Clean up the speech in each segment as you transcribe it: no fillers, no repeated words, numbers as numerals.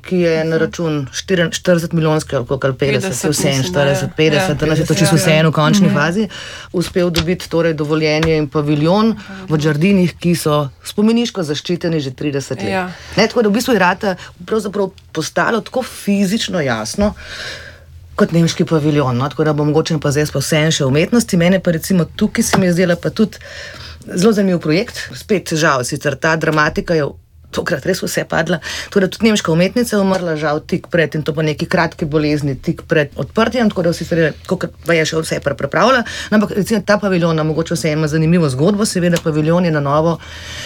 ki je na račun 40 milijonske ali 50, vse 40-50, da nas je to čisto vseeno v končni fazi, uspel dobiti torej dovoljenje in paviljon v Đardinih, ki so spomeniško zaščiteni že 30 let. Ja. Ne, tako da v bistvu je rata pravzaprav postalo tako fizično jasno, kot nemški paviljon, no? Tako da bo mogoče pa zdaj vseeno še umetnosti. Mene pa recimo tukaj se mi je zdela pa tudi zelo zanimiv projekt, spet žal, sicer ta dramatika je tokrat res vse padla, tudi nemška umetnica je umrla žal tik pred, in to po neki kratki bolezni, tik pred odprtjem, tako da vsi se je še vse prepravila, ampak recimo ta paviljon, mogoče vse ima zanimivo zgodbo, seveda paviljon je na novo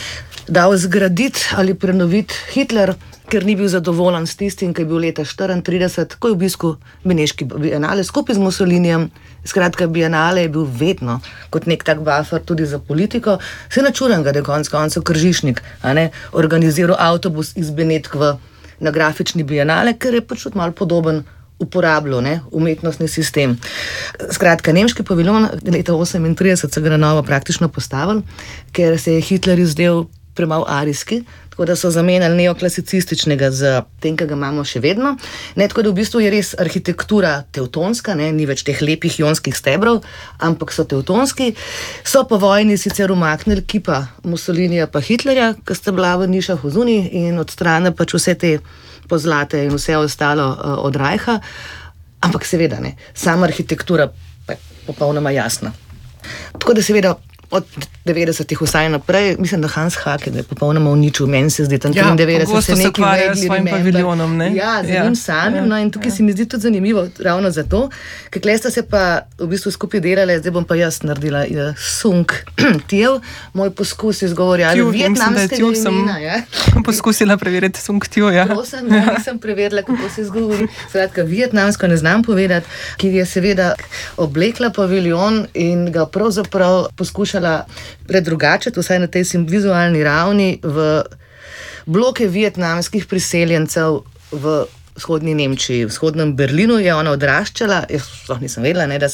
dal zgraditi ali prenoviti Hitler, ker ni bil zadovoljen s tistim, ki je bil leta 1934, ko je obiskal Beneški bienale skupaj z Mussolinijem. Skratka, bienale je bil vedno kot nek tak buffer tudi za politiko. Se načuram ga, da je konec koncev Kržišnik organiziral avtobus iz Benetk na grafični bienale, ker je pač tudi malo podoben uporabljal umetnostni sistem. Skratka, nemški paviljon leta 1938 so ga na novo praktično postavili, ker se je Hitler izdel premalo arijski, tako da so zamenjali neoklasicističnega z tem, ki ga imamo še vedno. Tako da v bistvu je res arhitektura tevtonska, ni več teh lepih ionskih stebrov, ampak so tevtonski. So po vojni sicer umaknili kipa Mussolinija pa Hitlerja, ki sta bila v nišah v zunaj, in odstranili pač vse te pozlate in vse ostalo od Reicha, ampak seveda sama arhitektura pa je popolnoma jasna. Tako da seveda od 90-ih vsaj naprej, mislim, da Hans Hake, da je popolnoma uničil, meni se zdi tam 93, pogosto se ukvarja s svojim paviljonom, ne? Ja, z njim samim, in tukaj se mi zdi tudi zanimivo, ravno zato, ker tle sta se pa v bistvu skupaj delale, zdaj bom pa jaz naredila Sung Tiev, moj poskus izgovorja vietnamskega imena, ja. Poskusila preveriti Sung Tiev, ja. Prosim, nisem preverila, kako se izgovori. Skratka, vietnamsko ne znam povedati, ki je seveda oblekla paviljon in ga pravzaprav poskušala predrugačiti, vsaj na tej vizualni ravni, v bloke vietnamskih priseljencev v vzhodni Nemčiji, v vzhodnem Berlinu je ona odraščala, jaz sploh nisem vedela, da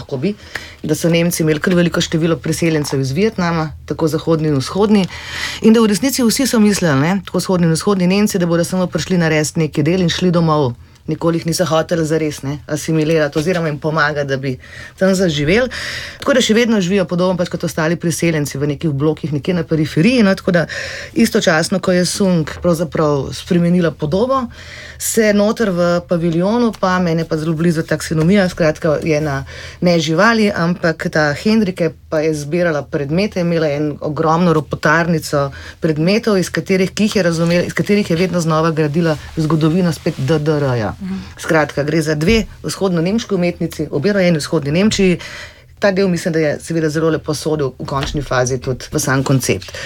so Nemci imeli kar veliko število priseljencev iz Vietnama, tako zahodni in vzhodni, in da v resnici vsi so mislili, tako vzhodni in vzhodni Nemci, da bodo samo prišli narediti neki del in šli domov. Nikoli jih niso hoteli zares asimilirati oziroma jim pomagati, da bi tam zaživeli. Tako da še vedno živijo podobno pač kot ostali priseljenci v nekih blokih nekje na periferiji. Tako da istočasno, ko je Sung pravzaprav spremenila podobo, se noter v paviljonu, pa mene pa zelo blizu taksonomija, skratka je ne živali, ampak ta Henrike pa je zbirala predmete, imela en ogromno ropotarnico predmetov, iz katerih je vedno znova gradila zgodovino spet DDR-ja. Skratka, gre za dve vzhodno-nemški umetnici, obe rojeni v vzhodni Nemčiji. Ta del mislim, da je seveda zelo lepo sodil v končni fazi tudi v sam koncept.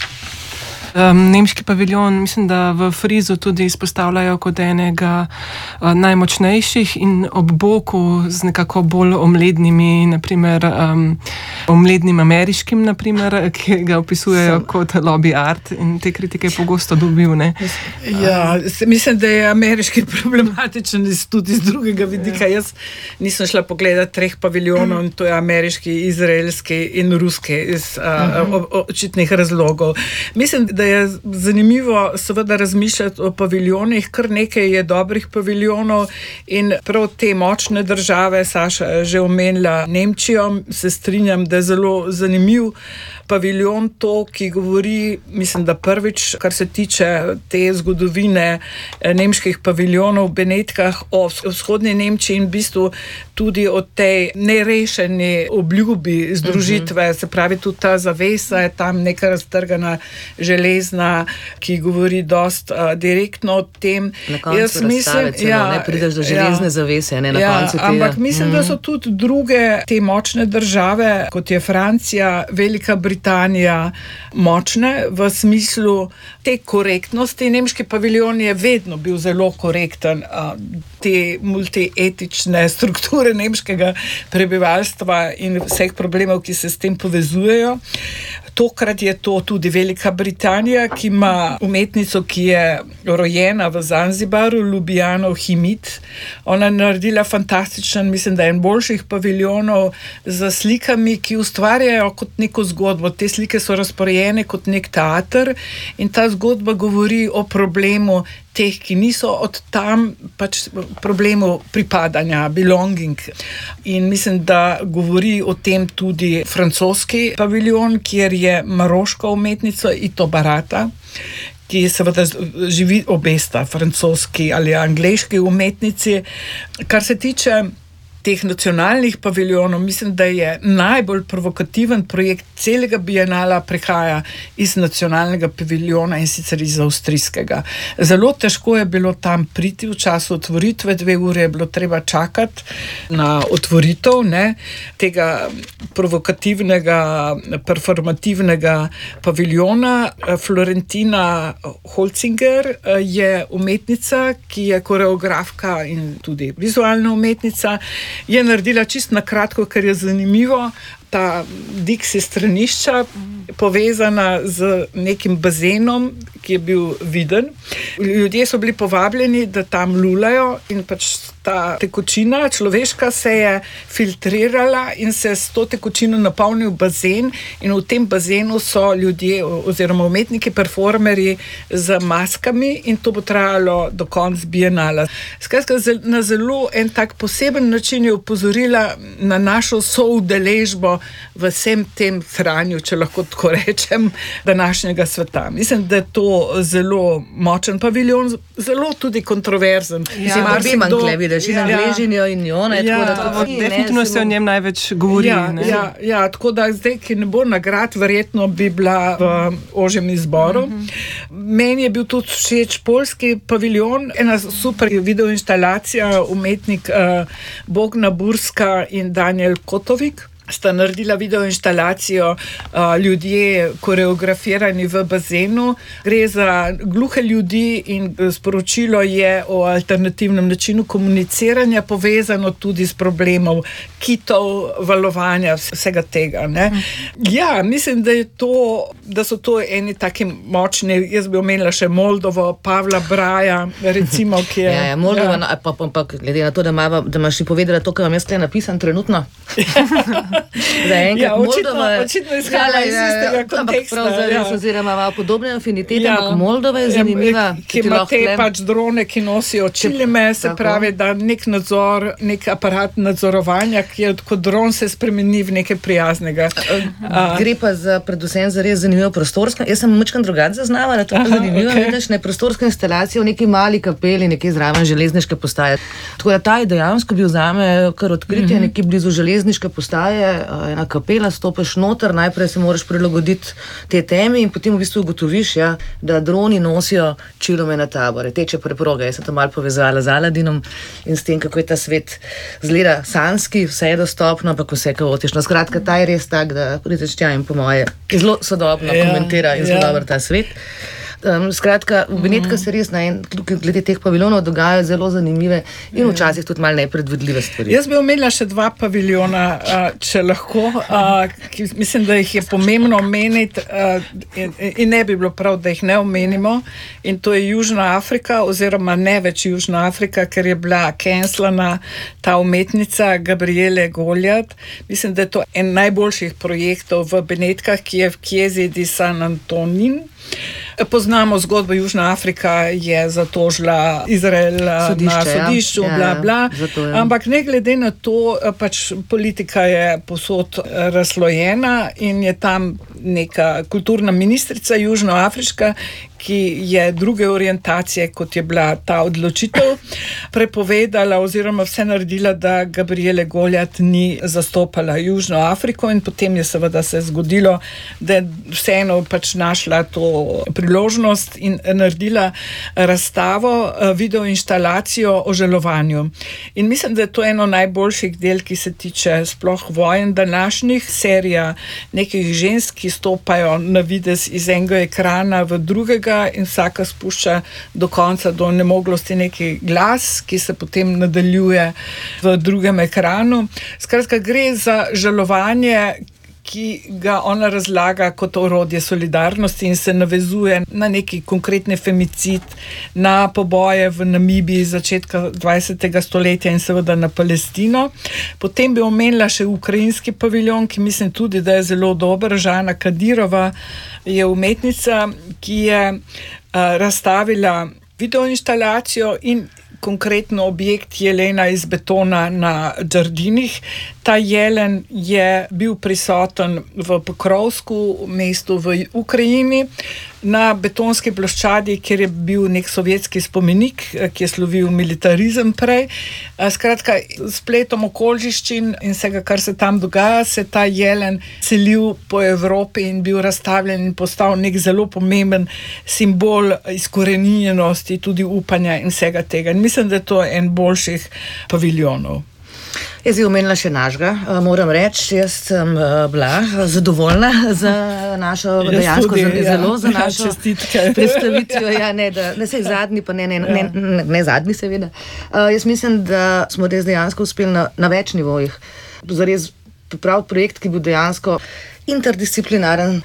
Nemški paviljon, mislim, da v frizu tudi izpostavljajo kot enega najmočnejših in ob boku z nekako bolj omlednimi, naprimer omlednim ameriškim, naprimer, ki ga opisujejo kot lobby art, in te kritike je pogosto dobil, ne? Ja, mislim, da je ameriški problematičen tudi iz drugega vidika. Jaz nisem šla pogledati 3 paviljonov, in to je ameriški, izraelski in ruski iz očitnih razlogov. Mislim, da je zanimivo seveda razmišljati o paviljonih, kar nekaj je dobrih paviljonov in prav te močne države, Saša je že omenila Nemčijo, se strinjam, da je zelo zanimiv paviljon to, ki govori, mislim, da prvič, kar se tiče te zgodovine nemških paviljonov v Benetkah o vzhodni Nemčiji in v bistvu tudi o tej nerešeni obljubi združitve, se pravi tudi ta zavesa je tam neka raztrgana železna, ki govori dost direktno o tem. Na koncu razstave celo, ne prideš do železne zavese, ne na koncu tega. Ampak mislim, da so tudi druge te močne države, kot je Francija, Velika Britanija, močne v smislu te korektnosti. Nemški paviljon je vedno bil zelo korekten, te multietične strukture nemškega prebivalstva in vseh problemov, ki se s tem povezujejo. Tokrat je to tudi Velika Britanija, ki ima umetnico, ki je rojena v Zanzibaru, Ljubljano Himit. Ona je naredila fantastičen, mislim, da en boljših paviljonov z slikami, ki ustvarjajo kot neko zgodbo. Te slike so razporejene kot nek teater in ta zgodba govori o problemu teh, ki niso od tam, pač problemov pripadanja, belonging. In mislim, da govori o tem tudi francoski paviljon, kjer je maroška umetnica Ito Barata, ki seveda živi obesta, francoski ali angleški umetnici. Kar se tiče teh nacionalnih paviljonov, mislim, da je najbolj provokativen projekt celega bienala prihaja iz nacionalnega paviljona in sicer iz avstrijskega. Zelo težko je bilo tam priti v času otvoritve, 2 ure je bilo treba čakati na otvoritev, ne, tega provokativnega, performativnega paviljona. Florentina Holzinger je umetnica, ki je koreografka in tudi vizualna umetnica. Je naredila čisto na kratko, ker je zanimivo, ta Dixi stranišča povezana z nekim bazenom, ki je bil viden. Ljudje so bili povabljeni, da tam lulajo in pač ta tekočina človeška se je filtrirala in se s to tekočino napolnil bazen in v tem bazenu so ljudje oziroma umetniki, performerji z maskami in to bo trajalo do konca bienala. Skratka, na zelo en tak poseben način je opozorila na našo soudeležbo v vsem tem hranju, če lahko tako rečem, današnjega sveta. Mislim, da je to zelo močen paviljon, zelo tudi kontroverzen. Ja, vidiš, in Angležinjo in njo, ne, tako da to definitivno se o njem največ govori. Ja, tako da zdaj, ki ne bo nagrad, verjetno bi bila v ožjem izboru. Meni je bil tudi všeč poljski paviljon, ena super videoinštalacija, umetnik Bogna Burska in Daniel Kotovik sta naredila videoinštalacijo, ljudje koreografirani v bazenu. Gre za gluhe ljudi in sporočilo je o alternativnem načinu komuniciranja, povezano tudi s problemom kitov, valovanja, vsega tega. Ne? Ja, mislim, da so to eni taki močni, jaz bi omenila še Moldovo, Pavla Braja, recimo, ki je... Ja, Moldova, pa glede na to, da imaš še povedala to, kar vam jaz tukaj napisan trenutno. Očitno izhaja iz istega konteksta. Oziroma ima podobne afinitete, ampak Moldova je zanimiva. Ki ima te pač drone, ki nosijo čilime, se pravi, da nek nadzor, nek aparat nadzorovanja, ki je kot dron se spremeni v nekaj prijaznega. Gre pa predvsem za res zanimivo prostorsko. Jaz sem močkan drugače zaznavala, to je zanimivo, vidiš, ne, prostorsko instalacijo v neki mali kapeli, nekje zraven železniške postaje. Tako da ta je dejansko bil zame kar odkritje, nekje blizu železniške postaje, ena kapela, stopiš noter, najprej se moraš prilagoditi te temi in potem v bistvu ugotoviš, ja, da droni nosijo čilome na tabore, teče preproga. Jaz sem to malo povezala z Aladinom in s tem, kako je ta svet zgleda sanski, vse je dostopno, ampak vse kaotično. Skratka, ta je res tak, da prideš tja in po moje zelo sodobno komentira in zelo dobro ta svet. Skratka, v Benetkah se res glede teh paviljonov dogajajo zelo zanimive in včasih tudi malo nepredvidljive stvari. Jaz bi omenila še 2 paviljona, če lahko, ki mislim, da jih je pomembno omeniti in ne bi bilo prav, da jih ne omenimo, in to je Južna Afrika oziroma ne več Južna Afrika, ker je bila cancelana ta umetnica Gabriele Goliat. Mislim, da je to en najboljših projektov v Benetkah, ki je v Chiesi di San Antonin. Poznamo zgodbo, Južna Afrika je zatožila Izrael na sodišču, ampak ne glede na to, pač politika je povsod razslojena in je tam neka kulturna ministrica južnoafriška, ki je druge orientacije, kot je bila ta odločitev, prepovedala oziroma vse naredila, da Gabriele Goliat ni zastopala Južno Afriko in potem je seveda se zgodilo, da je vseeno pač našla to priložnost in naredila razstavo, videoinštalacijo o žalovanju. In mislim, da je to eno najboljših del, ki se tiče sploh vojen današnjih, serija nekih žensk, ki stopajo na videz iz enega ekrana v drugega in vsaka spušča do konca, do nemoglosti neki glas, ki se potem nadaljuje v drugem ekranu. Skratka, gre za žalovanje, ki ga ona razlaga kot orodje solidarnosti in se navezuje na neki konkretni femicid, na poboje v Namibiji začetka 20. stoletja in seveda na Palestino. Potem bi omenila še ukrajinski paviljon, ki mislim tudi, da je zelo dober. Žana Kadirova je umetnica, ki je razstavila videoinštalacijo in konkretno objekt jelena iz betona na Đardinih. Ta jelen je bil prisoten v Pokrovsku, mestu v Ukrajini, na betonski ploščadi, kjer je bil nek sovjetski spomenik, ki je slovil militarizem prej. Skratka, spletom okoliščin in vsega, kar se tam dogaja, se ta jelen selil po Evropi in bil razstavljen in postal nek zelo pomemben simbol izkoreninjenosti, tudi upanja in vsega tega. In mislim, da je to en boljših paviljonov. Jaz bi omenila še našega, moram reči, jaz sem bila zadovoljna za našo, dejansko zelo za našo predstavitvijo, ne sej zadnji, pa ne zadnji seveda. Jaz mislim, da smo res dejansko uspeli na več nivojih, zares pripraviti projekt, ki bi dejansko interdisciplinaren.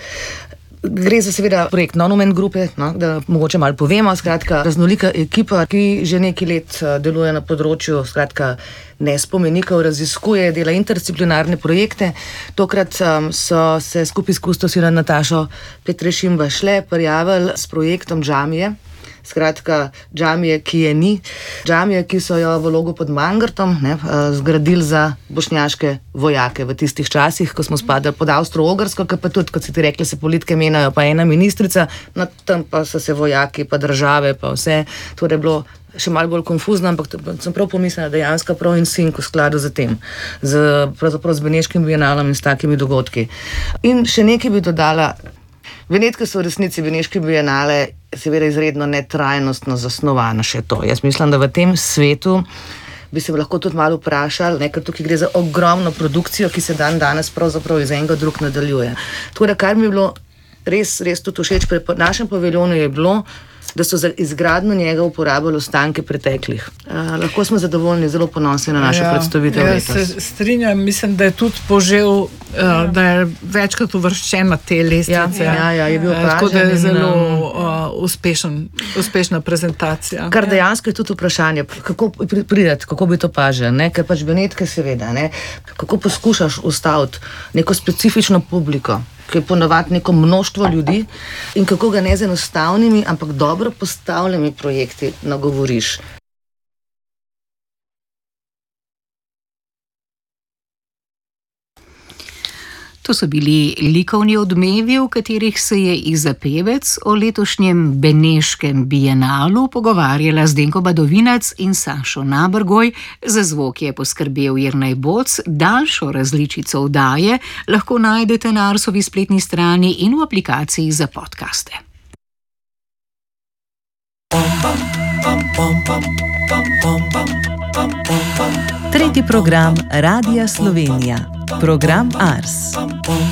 Gre za seveda projekt Monument grupe, da mogoče malo povemo, skratka raznolika ekipa, ki že nekaj let deluje na področju, skratka nespomenikov, raziskuje, dela interdisciplinarne projekte. Tokrat so se skupaj s kustosijo Natašo Petrešin-Bašle prijavili s projektom Džamije. Skratka, džamije, ki je ni. Džamije, ki so jo v Logu pod Mangartom zgradili za bošnjaške vojake v tistih časih, ko smo spadali pod Avstro-Ogrsko, ki pa tudi, kot si ti rekli, se politike menjajo, pa ena ministrica, tam pa so se vojaki, pa države, pa vse. Torej je bilo še malo bolj konfuzno, ampak sem prav pomislila, dejansko prav in sink v skladu z tem, pravzaprav z Beneškim bienalom in s takimi dogodki. In še nekaj bi dodala. Benetke so v resnici Beneške bienale seveda izredno netrajnostno zasnovana še to. Jaz mislim, da v tem svetu bi se lahko tudi malo vprašali, ker tukaj gre za ogromno produkcijo, ki se danes pravzaprav iz enega drug nadaljuje. Tako da, kar mi je bilo res tudi všeč pri našem paviljonu, je bilo, da so za izgradnjo njega uporabljali ostanke preteklih. Lahko smo zadovoljni, zelo ponosni na našo predstavitev letos. Se strinjam, mislim, da je tudi požel, da je večkrat uvrščen na te lestvice. Ja, je bil vprašan. Tako da je zelo uspešna prezentacija. Kar dejansko je tudi vprašanje, kako prideti, kako bi to pažili, ker pač Benetke seveda, kako poskušaš ustaviti neko specifično publiko, ki je ponovadi neko množstvo ljudi in kako ga ne z enostavnimi, ampak dobro postavljenimi projekti nagovoriš. To so bili likovni odmevi, v katerih se je Iza Pevec o letošnjem Beneškem bienalu pogovarjala z Zdenko Badovinac in Sašo Nabergoj. Za zvok je poskrbel Jernej Boc. Daljšo različico oddaje lahko najdete na Arsovi spletni strani in v aplikaciji za podcaste. Tretji program Radia Slovenija. Program Ars.